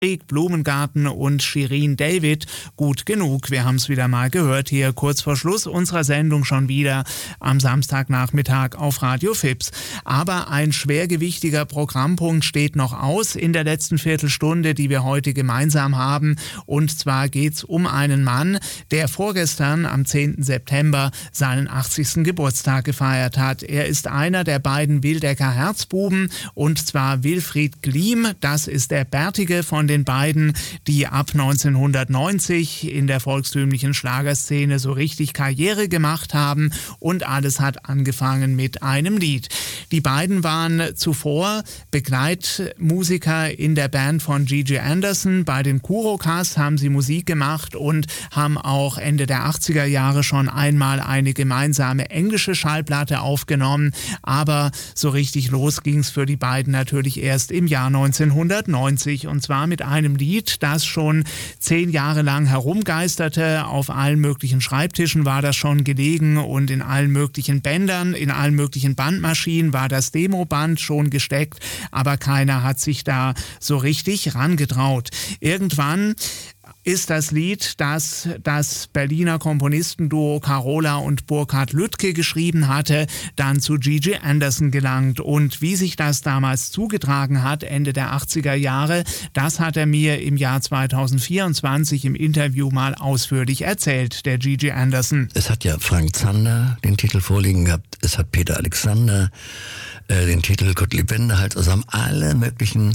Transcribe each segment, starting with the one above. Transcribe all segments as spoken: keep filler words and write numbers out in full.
Blumengarten und Shirin David, gut genug. Wir haben es wieder mal gehört hier kurz vor Schluss unserer Sendung schon wieder am Samstagnachmittag auf Radio Fips. Aber ein schwergewichtiger Programmpunkt steht noch aus in der letzten Viertelstunde, die wir heute gemeinsam haben. Und zwar geht's um einen Mann, der vorgestern am zehnten September seinen achtzigsten Geburtstag gefeiert hat. Er ist einer der beiden Wildecker Herzbuben, und zwar Wilfried Gliem. Das ist der Bärtige von den beiden, die ab neunzehnhundertneunzig in der volkstümlichen Schlagerszene so richtig Karriere gemacht haben, und alles hat angefangen mit einem Lied. Die beiden waren zuvor Begleitmusiker in der Band von Gigi Anderson. Bei den Kurokas haben sie Musik gemacht und haben auch Ende der achtziger Jahre schon einmal eine gemeinsame englische Schallplatte aufgenommen, aber so richtig los ging es für die beiden natürlich erst im Jahr neunzehnhundertneunzig, und zwar mit einem Lied, das schon zehn Jahre lang herumgeisterte. Auf allen möglichen Schreibtischen war das schon gelegen und in allen möglichen Bändern, in allen möglichen Bandmaschinen war das Demoband schon gesteckt, aber keiner hat sich da so richtig rangetraut. Irgendwann ist das Lied, das das Berliner Komponistenduo Carola und Burkhard Lüttke geschrieben hatte, dann zu Gigi Anderson gelangt. Und wie sich das damals zugetragen hat, Ende der achtziger Jahre, das hat er mir im Jahr zweitausendvierundzwanzig im Interview mal ausführlich erzählt, der Gigi Anderson. Es hat ja Frank Zander den Titel vorliegen gehabt, es hat Peter Alexander äh, den Titel Gottlieb Wendehals, also haben alle möglichen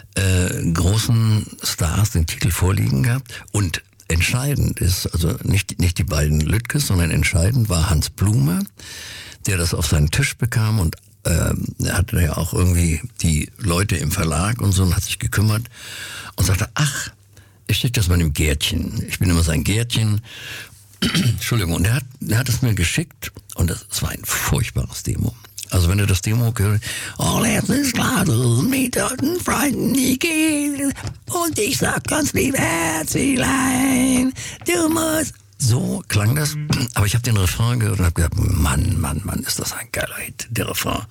äh, großen Stars den Titel vorliegen gehabt. Und entscheidend ist, also nicht, nicht die beiden Lüttges, sondern entscheidend war Hans Blume, der das auf seinen Tisch bekam, und ähm, er hatte ja auch irgendwie die Leute im Verlag und so und hat sich gekümmert und sagte, ach, ich schicke das mal im Gärtchen. Ich bin immer sein Gärtchen. Entschuldigung, und er hat, er hat es mir geschickt, und das, das war ein furchtbares Demo. Also wenn du das Demo gehört, oh, jetzt ist klar, mit den Freunden, ich gehe, und ich sag ganz lieb, Herzlein, du musst. So klang das, aber ich habe den Refrain gehört und habe gedacht, Mann, Mann, Mann, ist das ein geiler Hit, der Refrain.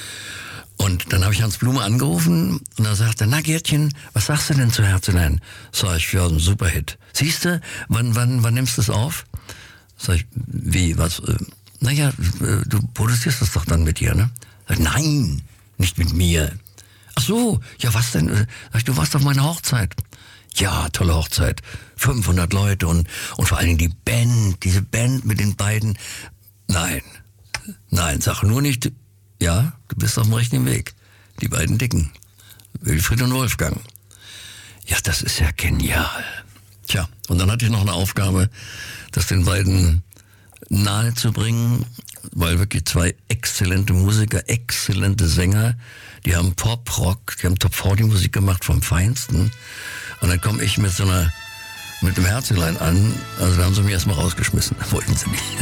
Und dann habe ich Hans Blume angerufen und er sagte, na Gärtchen, was sagst du denn zu Herzlein? Sag ich, ja, ein super Hit. Siehst du, wann, wann, wann nimmst du es auf? Sag ich, wie, was, äh, naja, du produzierst das doch dann mit dir, ne? Nein, nicht mit mir. Ach so, ja was denn? Du warst auf meiner Hochzeit. Ja, tolle Hochzeit. fünfhundert Leute und, und vor allen Dingen die Band, diese Band mit den beiden. Nein, nein, sag nur nicht, ja, du bist auf dem richtigen Weg. Die beiden Dicken, Wilfried und Wolfgang. Ja, das ist ja genial. Tja, und dann hatte ich noch eine Aufgabe, das den beiden nahe zu bringen, weil wirklich zwei exzellente Musiker, exzellente Sänger, die haben Pop, Rock, die haben Top vierzig Musik gemacht vom Feinsten. Und dann komme ich mit so einer, mit dem Herzlein an, also da haben sie mich erstmal rausgeschmissen, wollten sie nicht.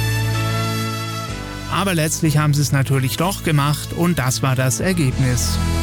Aber letztlich haben sie es natürlich doch gemacht, und das war das Ergebnis.